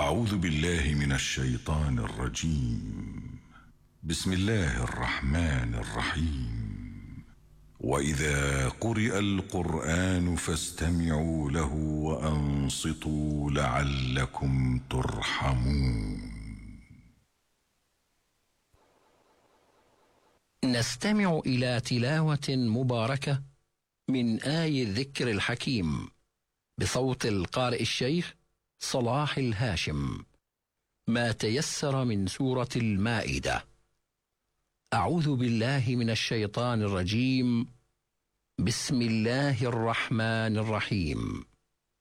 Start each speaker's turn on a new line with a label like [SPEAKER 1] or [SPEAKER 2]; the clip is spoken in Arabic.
[SPEAKER 1] أعوذ بالله من الشيطان الرجيم. بسم الله الرحمن الرحيم. وإذا قرئ القرآن فاستمعوا له وأنصتوا لعلكم ترحمون.
[SPEAKER 2] نستمع إلى تلاوة مباركة من آي الذكر الحكيم بصوت القارئ الشيخ صلاح الهاشم. ما تيسر من سورة المائدة. أعوذ بالله من الشيطان الرجيم. بسم الله الرحمن الرحيم.